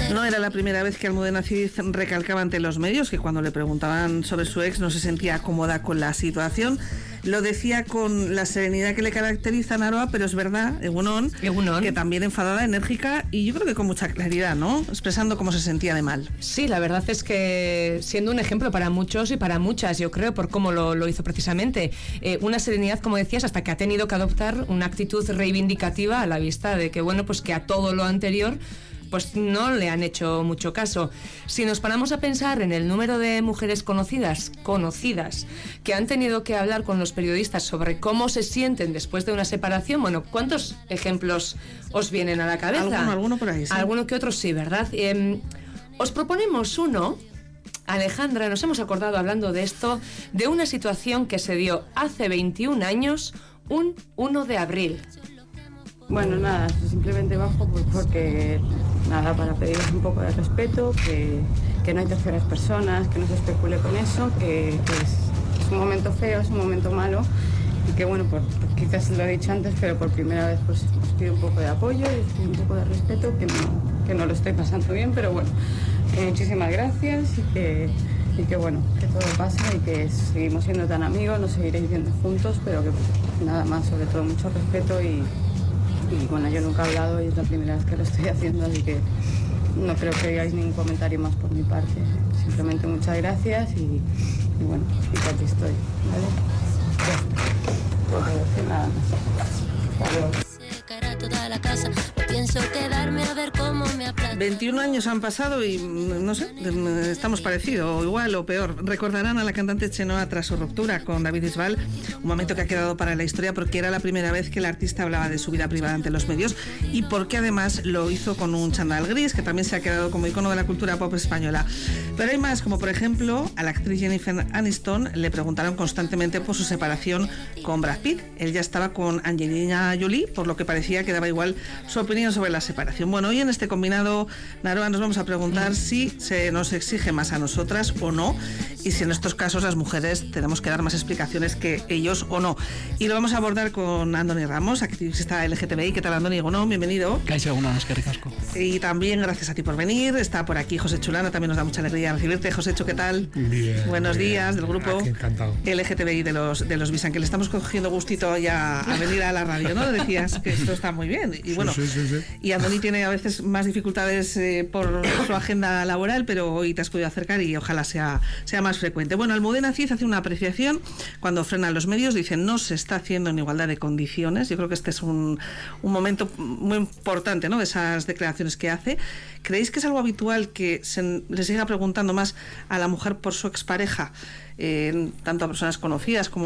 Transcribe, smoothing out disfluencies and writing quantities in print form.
No era la primera vez que Almudena Cid recalcaba ante los medios que cuando le preguntaban sobre su ex no se sentía cómoda con la situación. Lo decía con la serenidad que le caracteriza a Naroa, pero es verdad, Egunon, que también enfadada, enérgica y yo creo que con mucha claridad, ¿no? Expresando cómo se sentía de mal. Sí, la verdad es que siendo un ejemplo para muchos y para muchas, yo creo, por cómo lo hizo precisamente. Una serenidad, como decías, hasta que ha tenido que adoptar una actitud reivindicativa a la vista de que, bueno, pues que a todo lo anterior pues no le han hecho mucho caso. Si nos paramos a pensar en el número de mujeres conocidas que han tenido que hablar con los periodistas sobre cómo se sienten después de una separación, bueno, ¿cuántos ejemplos os vienen a la cabeza? Alguno por ahí, sí. Alguno que otro sí, ¿verdad? Os proponemos uno, Alejandra, nos hemos acordado hablando de esto, de una situación que se dio hace 21 años, un 1 de abril. Bueno, nada, simplemente bajo pues porque, nada, para pediros un poco de respeto, que no hay terceras personas, que no se especule con eso, que es un momento feo, es un momento malo y que, bueno, quizás lo he dicho antes, pero por primera vez pues os pido un poco de apoyo y os pido un poco de respeto, que no lo estoy pasando bien, pero bueno, muchísimas gracias y que bueno, que todo pasa y que seguimos siendo tan amigos, nos seguiréis viendo juntos, pero que nada más, sobre todo mucho respeto y bueno, yo nunca he hablado y es la primera vez que lo estoy haciendo, así que no creo que digáis ningún comentario más por mi parte. Simplemente muchas gracias y bueno, y que aquí estoy, ¿vale? Ya está. No puedo decir nada más. Hasta luego. 21 años han pasado y no sé, estamos parecidos, igual o peor. Recordarán a la cantante Chenoa tras su ruptura con David Bisbal, un momento que ha quedado para la historia porque era la primera vez que el artista hablaba de su vida privada ante los medios y porque además lo hizo con un chándal gris que también se ha quedado como icono de la cultura pop española. Pero hay más, como por ejemplo a la actriz Jennifer Aniston le preguntaron constantemente por su separación con Brad Pitt. Él ya estaba con Angelina Jolie, por lo que parecía que daba igual su opinión sobre la separación. Bueno, hoy en este combinado, Naroa, nos vamos a preguntar si se nos exige más a nosotras o no, y si en estos casos las mujeres tenemos que dar más explicaciones que ellos o no. Y lo vamos a abordar con Andoni Ramos, activista LGTBI. ¿Qué tal, Andoni? Bueno, bienvenido. Es que ricasco. Y también gracias a ti por venir. Está por aquí José Chulano, también nos da mucha alegría recibirte. José, ¿qué tal? Bien. Buenos días, del grupo encantado. LGTBI de los Bisan, que le estamos cogiendo gustito ya a venir a la radio, ¿no? Decías que esto está muy bien. Y bueno, sí. Y Andoni tiene a veces más dificultades por su agenda laboral, pero hoy te has podido acercar y ojalá sea más frecuente. Bueno, Almudena Cid hace una apreciación cuando frenan los medios, dice no se está haciendo en igualdad de condiciones. Yo creo que este es un momento muy importante, ¿no?, de esas declaraciones que hace. ¿Creéis que es algo habitual que le siga preguntando más a la mujer por su expareja, tanto a personas conocidas como